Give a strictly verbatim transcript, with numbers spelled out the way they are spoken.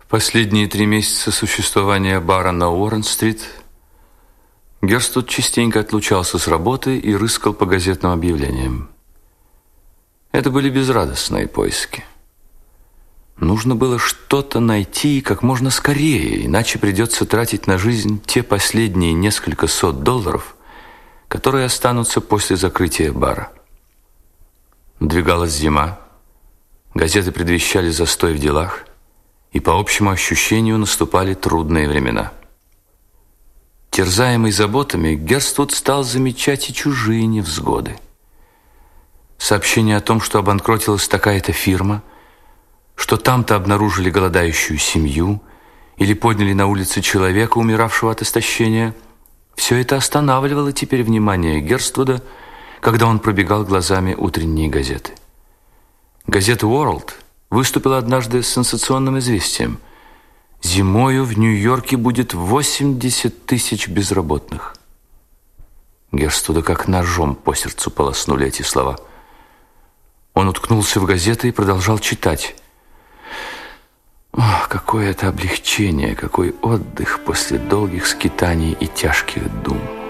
Последние три месяца существования бара на Уоррен-стрит Герствуд частенько отлучался с работы и рыскал по газетным объявлениям. Это были безрадостные поиски. Нужно было что-то найти как можно скорее, иначе придется тратить на жизнь те последние несколько сот долларов, которые останутся после закрытия бара. Надвигалась зима, газеты предвещали застой в делах, и по общему ощущению наступали трудные времена. Терзаемый заботами, Герствуд стал замечать и чужие невзгоды. Сообщение о том, что обанкротилась такая-то фирма, что там-то обнаружили голодающую семью или подняли на улице человека, умиравшего от истощения, все это останавливало теперь внимание Герствуда, когда он пробегал глазами утренние газеты. Газета «Уорлд» выступила однажды с сенсационным известием: зимою в Нью-Йорке будет восемьдесят тысяч безработных. Герствуда как ножом по сердцу полоснули эти слова. Он уткнулся в газеты и продолжал читать. Ох, какое это облегчение, какой отдых после долгих скитаний и тяжких дум.